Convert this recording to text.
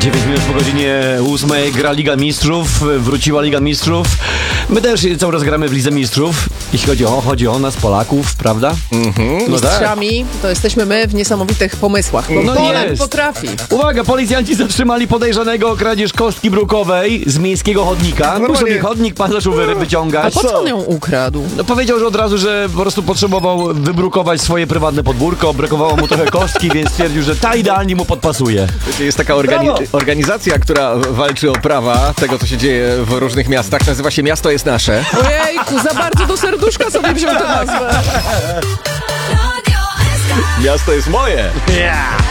9 minut po godzinie 8 gra Liga Mistrzów, wróciła Liga Mistrzów. My też cały czas gramy w Lidze Mistrzów, jeśli chodzi o nas, Polaków, prawda? No tak. Mistrzami to jesteśmy my w niesamowitych pomysłach, bo Polak potrafi. Uwaga, policjanci zatrzymali podejrzanego o kradzież kostki brukowej z miejskiego chodnika. Był sobie chodnik, pan zaczął wyciągać. A po co on ją ukradł? No powiedział, że od razu, że po prostu potrzebował wybrukować swoje prywatne podwórko, brakowało mu trochę kostki, więc stwierdził, że ta idealnie mu podpasuje. Jest taka organizacja, która walczy o prawa tego, co się dzieje w różnych miastach. Nazywa się Miasto jest nasze. Ojejku, za bardzo do serduszka sobie wziął tę nazwę. Miasto jest moje.